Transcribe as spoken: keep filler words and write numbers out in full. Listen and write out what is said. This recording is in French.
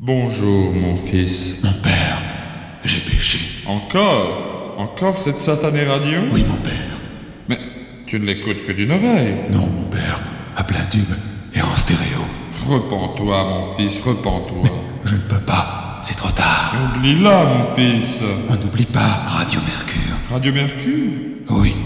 Bonjour, mon fils. Mon père, j'ai péché. Encore Encore cette satanée radio? Oui, mon père. Mais tu ne l'écoutes que d'une oreille. Non, mon père, à plein tube et en stéréo. Repens-toi, mon fils, repens-toi. Je ne peux pas, c'est trop tard. Oublie-la, mon fils. On n'oublie pas Radio Mercure. Radio Mercure? Oui,